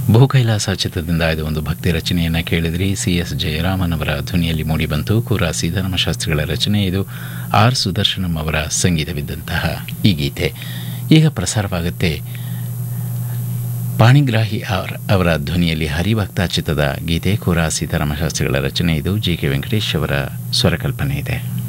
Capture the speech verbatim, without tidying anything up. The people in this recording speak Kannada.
ಭೂಕೈಲಾಸ ಚಿತ್ರದಿಂದ ಇದು ಒಂದು ಭಕ್ತಿ ರಚನೆಯನ್ನು ಕೇಳಿದ್ರಿ. ಸಿ ಎಸ್ ಜಯರಾಮನ್ ಅವರ ಧ್ವನಿಯಲ್ಲಿ ಮೂಡಿಬಂತು. ಕುರ ಸೀತಾರಾಮ ಶಾಸ್ತ್ರಿಗಳ ರಚನೆ ಇದು. ಆರ್ ಸುದರ್ಶನಂ ಅವರ ಸಂಗೀತವಿದ್ದಂತಹ ಈ ಗೀತೆ ಈಗ ಪ್ರಸಾರವಾಗುತ್ತೆ. ಪಾಣಿಗ್ರಾಹಿ ಅವರ ಧ್ವನಿಯಲ್ಲಿ ಹರಿಭಕ್ತ ಚಿತ್ರದ ಗೀತೆ. ಕುರ ಸೀತಾರಾಮ ಶಾಸ್ತ್ರಿಗಳ ರಚನೆ ಇದು. ಜಿ ಕೆ ವೆಂಕಟೇಶ್ ಅವರ ಸ್ವರಕಲ್ಪನೆ ಇದೆ.